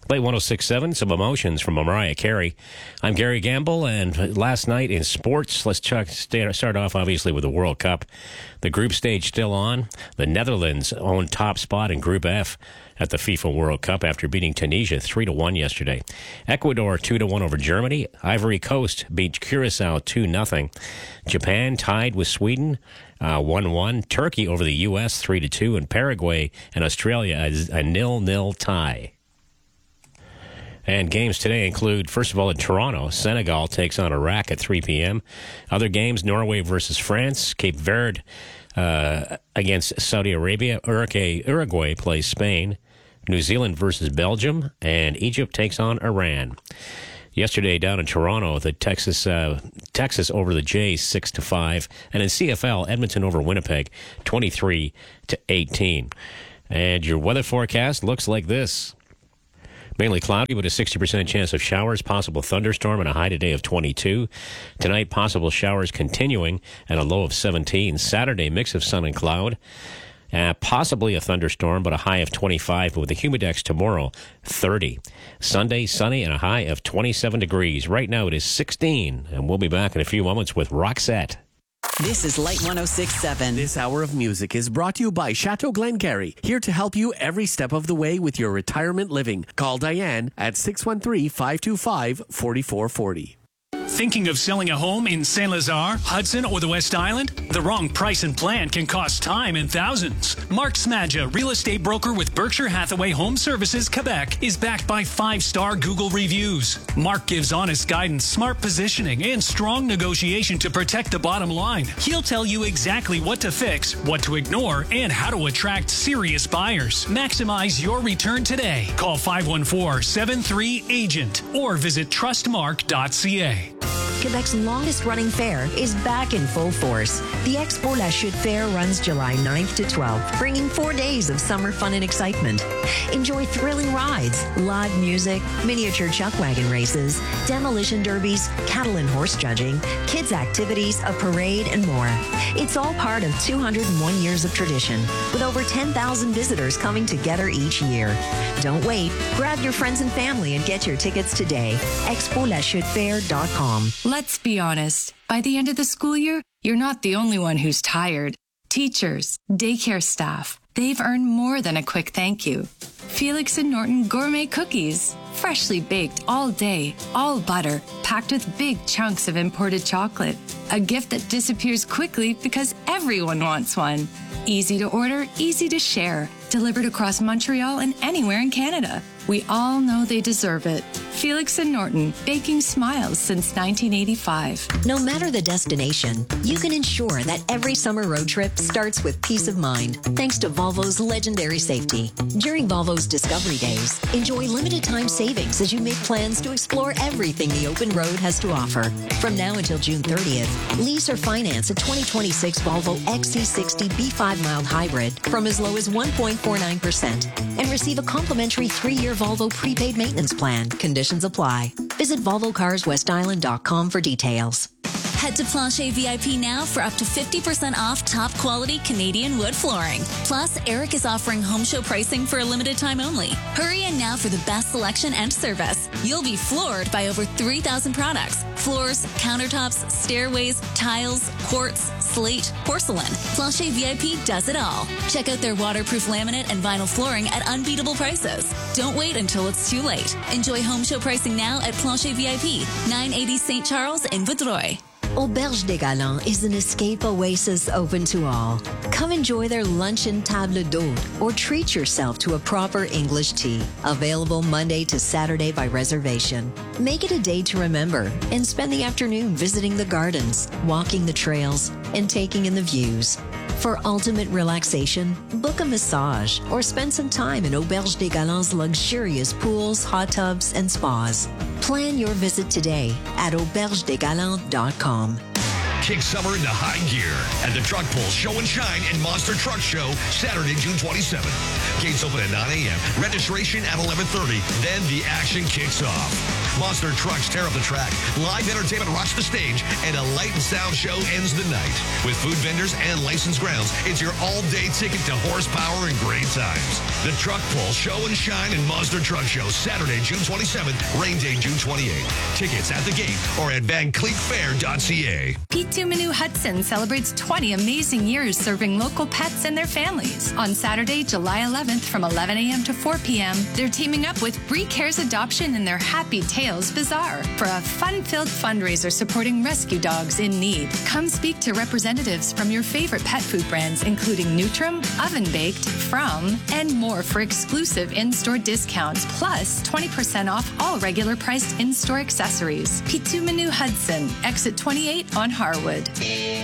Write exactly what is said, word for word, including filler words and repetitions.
Late one oh six point seven, some emotions from Mariah Carey. I'm Gary Gamble, and last night in sports, let's check, start off obviously with the World Cup. The group stage still on. The Netherlands own top spot in Group F at the FIFA World Cup after beating Tunisia three to one yesterday. Ecuador two to one over Germany. Ivory Coast beat Curacao two nothing. Japan tied with Sweden uh, one one. Turkey over the U S three to two. And Paraguay and Australia a, a nil nil tie. And games today include, first of all, in Toronto, Senegal takes on Iraq at three p.m. Other games, Norway versus France, Cape Verde uh, against Saudi Arabia, Uruguay, Uruguay plays Spain, New Zealand versus Belgium, and Egypt takes on Iran. Yesterday down in Toronto, the Texas uh, Texas over the Jays six to five, and in C F L, Edmonton over Winnipeg twenty-three to eighteen. And your weather forecast looks like this. Mainly cloudy with a sixty percent chance of showers, possible thunderstorm, and a high today of twenty-two. Tonight, possible showers continuing and a low of seventeen. Saturday, mix of sun and cloud. Uh, possibly a thunderstorm, but a high of twenty-five. But with the humidex tomorrow, thirty. Sunday, sunny and a high of twenty-seven degrees. Right now, it is sixteen. And we'll be back in a few moments with Roxette. This is Light one oh six point seven. This hour of music is brought to you by Chateau Glengarry, here to help you every step of the way with your retirement living. Call Diane at six one three, five two five, four four four zero. Thinking of selling a home in Saint Lazare, Hudson, or the West Island? The wrong price and plan can cost time and thousands. Mark Smadja, real estate broker with Berkshire Hathaway Home Services, Quebec, is backed by five-star Google reviews. Mark gives honest guidance, smart positioning, and strong negotiation to protect the bottom line. He'll tell you exactly what to fix, what to ignore, and how to attract serious buyers. Maximize your return today. Call five one four, seven three, agent or visit trustmark dot c a. Quebec's longest-running fair is back in full force. The Expo La Chute Fair runs July ninth to twelfth, bringing four days of summer fun and excitement. Enjoy thrilling rides, live music, miniature chuck wagon races, demolition derbies, cattle and horse judging, kids' activities, a parade, and more. It's all part of two hundred one years of tradition, with over ten thousand visitors coming together each year. Don't wait. Grab your friends and family and get your tickets today. expo la chute fair dot com. Let's be honest. By the end of the school year, you're not the only one who's tired. Teachers, daycare staff, they've earned more than a quick thank you. Felix and Norton gourmet cookies, freshly baked all day, all butter, packed with big chunks of imported chocolate. A gift that disappears quickly because everyone wants one. Easy to order, easy to share. Delivered across Montreal and anywhere in Canada. We all know they deserve it. Felix and Norton, baking smiles since nineteen eighty-five. No matter the destination, you can ensure that every summer road trip starts with peace of mind, thanks to Volvo's legendary safety. During Volvo's Discovery Days, enjoy limited time savings as you make plans to explore everything the open road has to offer. From now until June thirtieth, lease or finance a twenty twenty-six Volvo X C sixty B five mild hybrid from as low as one point four nine percent and receive a complimentary three-year Volvo prepaid maintenance plan. Conditions apply. Visit volvo cars west island dot com for details. Head to Plancher V I P now for up to fifty percent off top quality Canadian wood flooring. Plus, Eric is offering home show pricing for a limited time only. Hurry in now for the best selection and service. You'll be floored by over three thousand products. Floors, countertops, stairways, tiles, quartz, slate, porcelain. Plancher V I P does it all. Check out their waterproof laminate and vinyl flooring at unbeatable prices. Don't wait until it's too late. Enjoy home show pricing now at Plancher V I P, nine eighty Saint Charles in Vaudreuil. Auberge des Galants is an escape oasis open to all. Come enjoy their luncheon table d'hôte or treat yourself to a proper English tea. Available Monday to Saturday by reservation. Make it a day to remember and spend the afternoon visiting the gardens, walking the trails, and taking in the views. For ultimate relaxation, book a massage or spend some time in Auberge des Galants' luxurious pools, hot tubs, and spas. Plan your visit today at auberge des galants dot com. Kick summer into high gear at the Truck Pull Show and Shine and Monster Truck Show, Saturday, June twenty-seventh. Gates open at nine a.m. Registration at eleven thirty. Then the action kicks off. Monster trucks tear up the track. Live entertainment rocks the stage, and a light and sound show ends the night. With food vendors and licensed grounds, it's your all-day ticket to horsepower and great times. The Truck Pull Show and Shine and Monster Truck Show, Saturday, June twenty-seventh, rain day, June twenty-eighth. Tickets at the gate or at van cleek fair dot c a. P two Manu Hudson celebrates twenty amazing years serving local pets and their families. On Saturday, July eleventh from eleven a.m. to four p.m., they're teaming up with Bree Cares Adoption and their Happy Tales Bazaar for a fun-filled fundraiser supporting rescue dogs in need. Come speak to representatives from your favorite pet food brands, including Nutrim, Oven Baked, From, and more for exclusive in-store discounts, plus twenty percent off all regular priced in-store accessories. P two Manu Hudson, exit twenty-eight on Harwood.